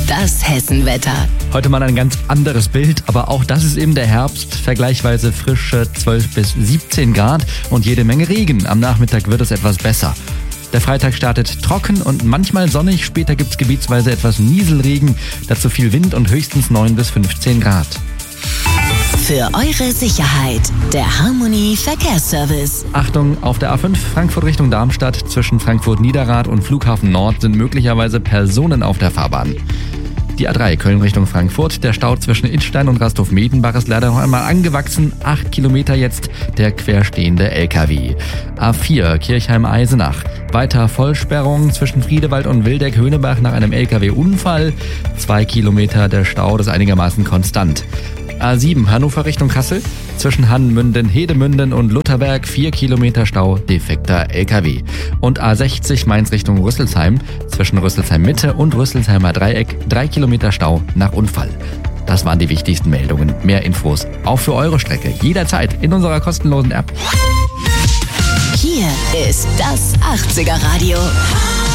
Das Hessenwetter. Heute mal ein ganz anderes Bild, aber auch das ist eben der Herbst. Vergleichsweise frische 12 bis 17 Grad und jede Menge Regen. Am Nachmittag wird es etwas besser. Der Freitag startet trocken und manchmal sonnig. Später gibt es gebietsweise etwas Nieselregen. Dazu viel Wind und höchstens 9 bis 15 Grad. Für eure Sicherheit, der Harmony Verkehrsservice. Achtung, auf der A5 Frankfurt Richtung Darmstadt zwischen Frankfurt-Niederrad und Flughafen Nord sind möglicherweise Personen auf der Fahrbahn. Die A3 Köln Richtung Frankfurt, der Stau zwischen Idstein und Rasthof-Medenbach ist leider noch einmal angewachsen. 8 Kilometer jetzt der querstehende LKW. A4 Kirchheim-Eisenach, weiter Vollsperrung zwischen Friedewald und Wildeck-Höhnebach nach einem LKW-Unfall. 2 Kilometer der Stau, das ist einigermaßen konstant. A7 Hannover Richtung Kassel, zwischen Hannmünden, Hedemünden und Lutherberg 4 Kilometer Stau, defekter LKW. Und A60 Mainz Richtung Rüsselsheim, zwischen Rüsselsheim Mitte und Rüsselsheimer Dreieck 3 Kilometer Stau nach Unfall. Das waren die wichtigsten Meldungen. Mehr Infos auch für eure Strecke jederzeit in unserer kostenlosen App. Hier ist das 80er Radio.